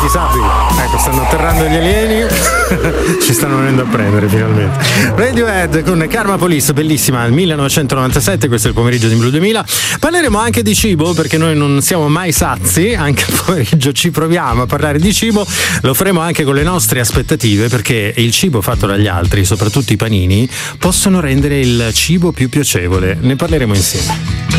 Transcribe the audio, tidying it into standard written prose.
Sappi. Ecco, stanno atterrando gli alieni. Ci stanno venendo a prendere finalmente. Radiohead con Karma Police, bellissima, 1997, questo è il pomeriggio di Blu 2000. Parleremo anche di cibo, perché noi non siamo mai sazi, anche il pomeriggio ci proviamo a parlare di cibo, lo faremo anche con le nostre aspettative, perché il cibo fatto dagli altri, soprattutto i panini, possono rendere il cibo più piacevole. Ne parleremo insieme.